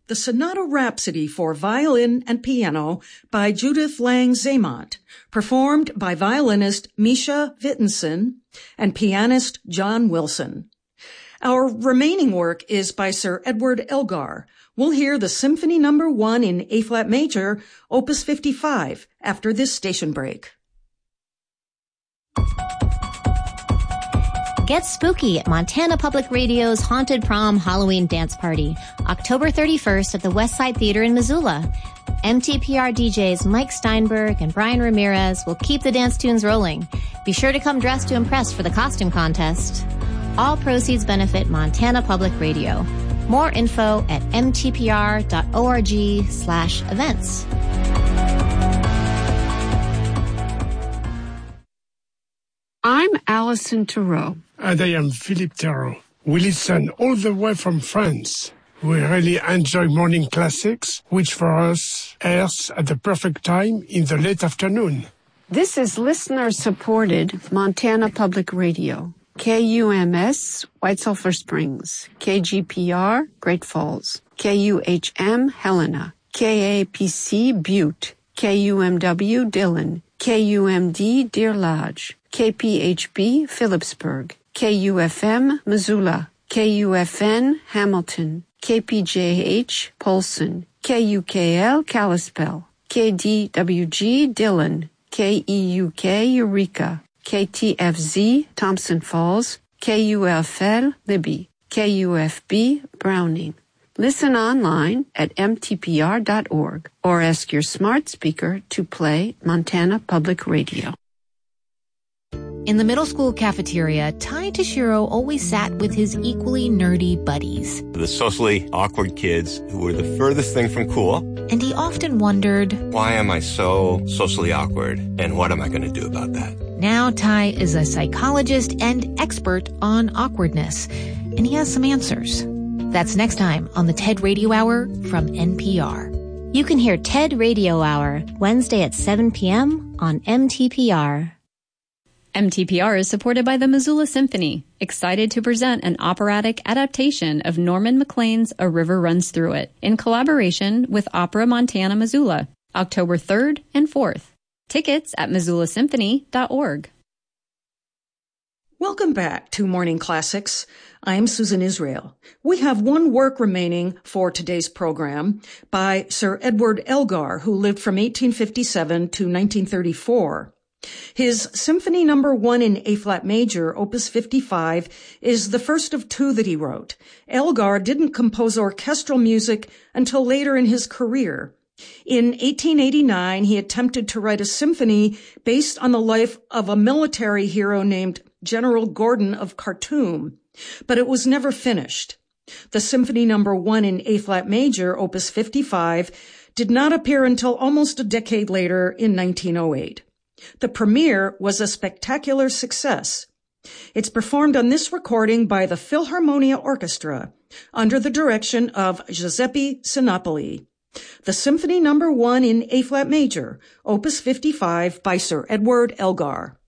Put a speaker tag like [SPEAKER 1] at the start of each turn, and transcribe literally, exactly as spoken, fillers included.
[SPEAKER 1] the Sonata Rhapsody for Violin and Piano by Judith Lang-Zaymont, performed by violinist Misha Wittenson and pianist John Wilson. Our remaining work is by Sir Edward Elgar. We'll hear the Symphony Number One in A-flat major, Opus fifty-five, after this station break.
[SPEAKER 2] Get spooky at Montana Public Radio's Haunted Prom Halloween Dance Party, October thirty-first at the Westside Theater in Missoula. M T P R D Js Mike Steinberg and Brian Ramirez will keep the dance tunes rolling. Be sure to come dressed to impress for the costume contest. All proceeds benefit Montana Public Radio. More info at m t p r dot org slash events.
[SPEAKER 3] I'm Alison Theroux.
[SPEAKER 4] And I am Philippe Theroux. We listen all the way from France. We really enjoy morning classics, which for us airs at the perfect time in the late afternoon.
[SPEAKER 3] This is listener-supported Montana Public Radio. K U M S, White Sulphur Springs. K G P R, Great Falls. K U H M, Helena. K A P C, Butte. K U M W, Dillon. K U M D, Deer Lodge. K P H B, Phillipsburg. K U F M, Missoula. K U F N, Hamilton. K P J H, Polson. K U K L, Kalispell. K D W G, Dillon. K E U K, Eureka. K T F Z, Thompson Falls. K U F L, Libby. K U F B, Browning. Listen online at m t p r dot org or ask your smart speaker to play Montana Public Radio.
[SPEAKER 2] In the middle school cafeteria, Ty Tashiro always sat with his equally nerdy buddies.
[SPEAKER 5] The socially awkward kids who were the furthest thing from cool.
[SPEAKER 2] And he often wondered,
[SPEAKER 5] why am I so socially awkward, and what am I going to do about that?
[SPEAKER 2] Now Ty is a psychologist and expert on awkwardness, and he has some answers. That's next time on the TED Radio Hour from N P R.
[SPEAKER 6] You can hear TED Radio Hour Wednesday at seven p.m. on M T P R.
[SPEAKER 7] M T P R is supported by the Missoula Symphony, excited to present an operatic adaptation of Norman Maclean's A River Runs Through It, in collaboration with Opera Montana Missoula, October third and fourth. Tickets at missoula symphony dot org.
[SPEAKER 1] Welcome back to Morning Classics. I'm Susan Israel. We have one work remaining for today's program by Sir Edward Elgar, who lived from eighteen fifty-seven to nineteen thirty-four. His Symphony Number One in A-flat major, Opus fifty-five, is the first of two that he wrote. Elgar didn't compose orchestral music until later in his career. In eighteen eighty-nine, he attempted to write a symphony based on the life of a military hero named General Gordon of Khartoum, but it was never finished. The Symphony Number One in A-flat major, Opus fifty-five, did not appear until almost a decade later in nineteen oh eight. The premiere was a spectacular success. It's performed on this recording by the Philharmonia Orchestra under the direction of Giuseppe Sinopoli. The Symphony Number One in A-flat major, Opus fifty-five by Sir Edward Elgar.